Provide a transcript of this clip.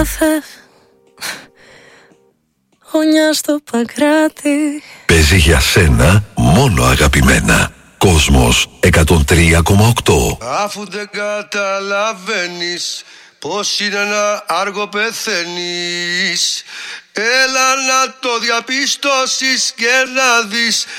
Χωνιά στο Παγκράτη. Παίζει για σένα μόνο αγαπημένα. Κόσμος 103,8. Αφού δεν καταλαβαίνεις πως είναι ένα άργο πεθαίνεις, έλα να το διαπιστώσεις και να δεις